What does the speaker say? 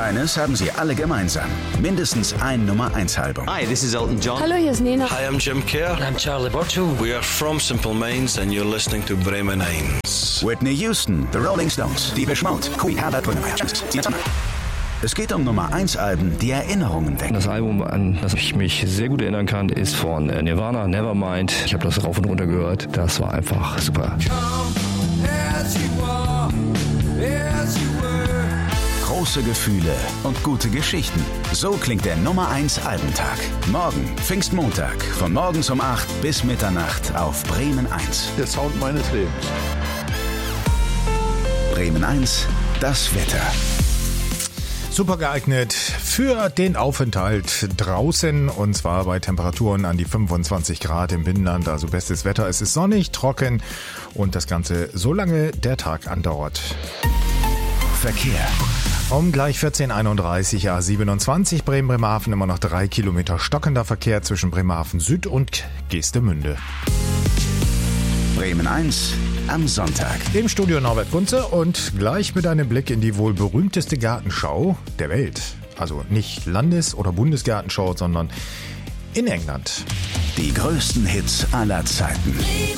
Eines haben sie alle gemeinsam. Mindestens ein Nummer-1-Album. Hi, this is Elton John. Hallo, hier ist Nena. Hi, I'm Jim Kerr. I'm Charlie Burchill. We are from Simple Minds and you're listening to Bremen 1. Whitney Houston, The Rolling Stones, Depeche Mode, Queen, Herbert Grönemeyer. Es geht um Nummer-1-Alben, die Erinnerungen wecken. Das Album, an das ich mich sehr gut erinnern kann, ist von Nirvana, Nevermind. Ich habe das rauf und runter gehört. Das war einfach super. Große Gefühle und gute Geschichten. So klingt der Nummer-1-Albentag. Morgen, Pfingstmontag, von morgens um 8 bis Mitternacht auf Bremen 1. Der Sound meines Lebens. Bremen 1, das Wetter. Super geeignet für den Aufenthalt draußen, und zwar bei Temperaturen an die 25 Grad im Binnenland. Also bestes Wetter, es ist sonnig, trocken und das Ganze solange der Tag andauert. Verkehr. Um gleich 14:31 A27 Bremen-Bremerhaven, immer noch 3 Kilometer stockender Verkehr zwischen Bremerhaven Süd und Geestemünde. Bremen 1 am Sonntag. Im Studio Norbert Kunze und gleich mit einem Blick in die wohl berühmteste Gartenschau der Welt. Also nicht Landes- oder Bundesgartenschau, sondern in England. Die größten Hits aller Zeiten.